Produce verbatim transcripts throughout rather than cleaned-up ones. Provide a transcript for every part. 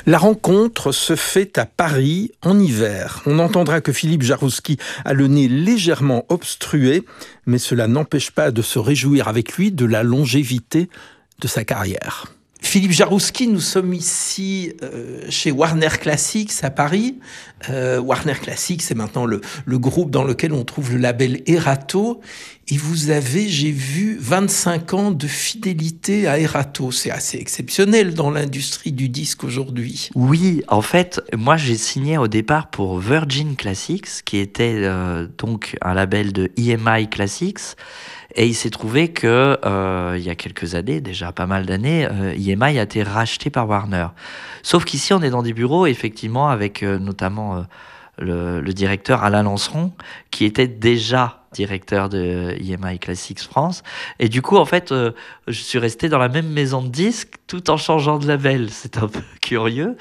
La rencontre se fait à Paris en hiver. On entendra que Philippe Jaroussky a le nez légèrement obstrué, mais cela n'empêche pas de se réjouir avec lui de la longévité de sa carrière. Philippe Jaroussky, nous sommes ici euh, chez Warner Classics à Paris. Euh, Warner Classics, c'est maintenant le, le groupe dans lequel on trouve le label Erato. Et vous avez, j'ai vu, vingt-cinq ans de fidélité à Erato. C'est assez exceptionnel dans l'industrie du disque aujourd'hui. Oui, en fait, moi j'ai signé au départ pour Virgin Classics, qui était euh, donc un label de E M I Classics. Et il s'est trouvé que euh, il y a quelques années, déjà pas mal d'années, euh, E M I a été racheté par Warner. Sauf qu'ici, on est dans des bureaux, effectivement, avec euh, notamment euh, le, le directeur Alain Lanceron, qui était déjà directeur de E M I Classics France. Et du coup, en fait, euh, je suis resté dans la même maison de disques tout en changeant de label. C'est un peu curieux.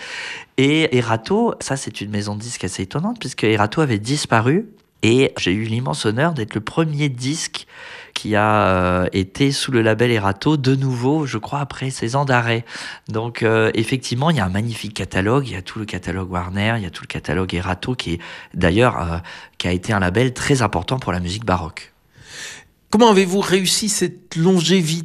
Et Erato, ça, c'est une maison de disques assez étonnante, puisque Erato avait disparu. Et j'ai eu l'immense honneur d'être le premier disque qui a euh, été sous le label Erato, de nouveau, je crois, après seize ans d'arrêt. Donc, euh, effectivement, il y a un magnifique catalogue. Il y a tout le catalogue Warner, il y a tout le catalogue Erato, qui est d'ailleurs, euh, qui a été un label très important pour la musique baroque. Comment avez-vous réussi cette longévité ?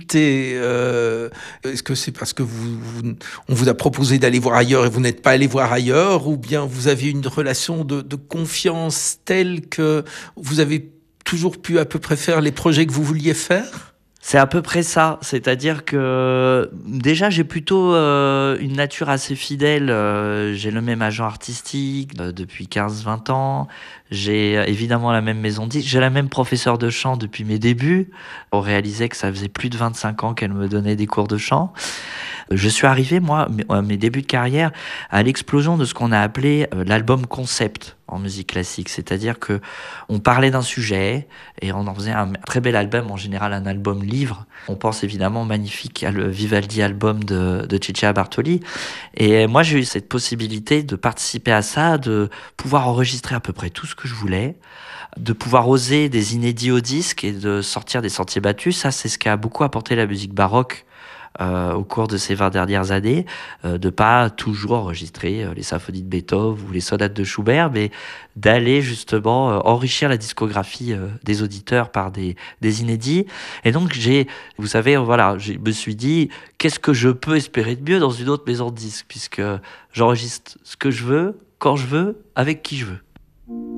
euh, Est-ce que c'est parce que vous, vous, on vous a proposé d'aller voir ailleurs et vous n'êtes pas allé voir ailleurs, ou bien vous avez une relation de, de confiance telle que vous avez toujours pu à peu près faire les projets que vous vouliez faire ? C'est à peu près ça, c'est-à-dire que déjà j'ai plutôt euh, une nature assez fidèle, euh, j'ai le même agent artistique euh, depuis quinze vingt ans, j'ai euh, évidemment la même maison de disques, j'ai la même professeure de chant depuis mes débuts, on réalisait que ça faisait plus de vingt-cinq ans qu'elle me donnait des cours de chant. Je suis arrivé, moi, à mes débuts de carrière, à l'explosion de ce qu'on a appelé euh, l'album concept en musique classique. C'est-à-dire que on parlait d'un sujet et on en faisait un très bel album, en général un album livre. On pense évidemment au magnifique le Vivaldi album de, de Ciccia Bartoli. Et moi, j'ai eu cette possibilité de participer à ça, de pouvoir enregistrer à peu près tout ce que je voulais, de pouvoir oser des inédits au disque et de sortir des sentiers battus. Ça, c'est ce qui a beaucoup apporté la musique baroque Euh, au cours de ces vingt dernières années, euh, de pas toujours enregistrer euh, les symphonies de Beethoven ou les sonates de Schubert, mais d'aller justement euh, enrichir la discographie euh, des auditeurs par des, des inédits. Et donc j'ai, vous savez, voilà, je me suis dit, qu'est-ce que je peux espérer de mieux dans une autre maison de disques, puisque j'enregistre ce que je veux, quand je veux, avec qui je veux.